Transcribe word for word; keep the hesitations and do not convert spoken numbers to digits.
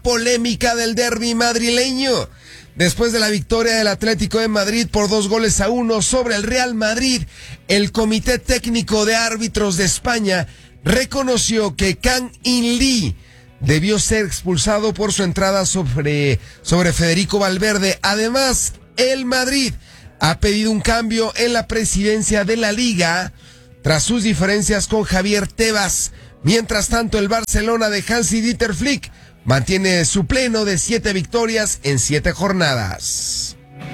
polémica del derbi madrileño. Después de la victoria del Atlético de Madrid por dos goles a uno sobre el Real Madrid, el Comité Técnico de Árbitros de España reconoció que Kang In Lee debió ser expulsado por su entrada sobre, sobre Federico Valverde. Además, el Madrid ha pedido un cambio en la presidencia de la Liga tras sus diferencias con Javier Tebas. Mientras tanto, el Barcelona de Hansi-Dieter Flick mantiene su pleno de siete victorias en siete jornadas.